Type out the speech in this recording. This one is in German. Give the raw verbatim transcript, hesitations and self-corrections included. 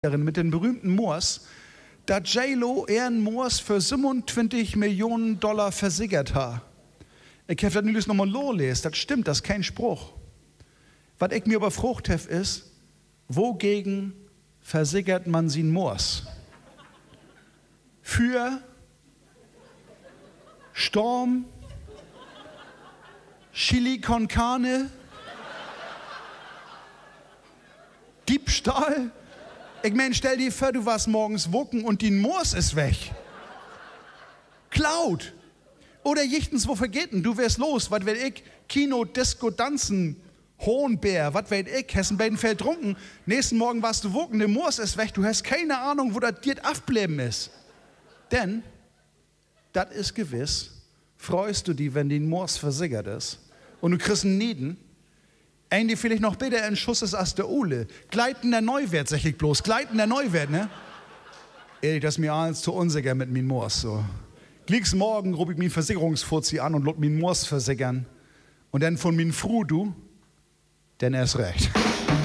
mit den berühmten Moors, da J-Lo ihren Moors für siebenundzwanzig Millionen Dollar versichert hat. Ich habe das nicht nochmal lesen, das stimmt, das ist kein Spruch. Was ich mir aber frucht habe, ist, wogegen versichert man sie Moors? Für Sturm, Chili con Carne, Diebstahl. Ich meine, stell dir vor, du warst morgens wucken und die Moors ist weg. Klaut. Oder jichtens, wo vergeten, du wärst los, was will ich? Kino, Disco, Tanzen, Hohenbär, was will ich? Hessen Bedenfeld trunken. Nächsten Morgen warst du wucken, die Moors ist weg, du hast keine Ahnung, wo das dir abbleben ist. Denn, das ist gewiss, freust du dich, wenn die Moors versichert ist und du kriegst einen Nieden. Ein, die vielleicht noch besser ein Schuss ist als der Ole. Gleiten der Neuwert, sag ich bloß. Gleiten der Neuwert, ne? Ehrlich, das ist mir alles zu unsicher mit min Moors, so. Glieks morgen ruf ich min Versicherungsfuzzi an und lot min Moors versichern. Und dann von min Fru, du, denn erst recht.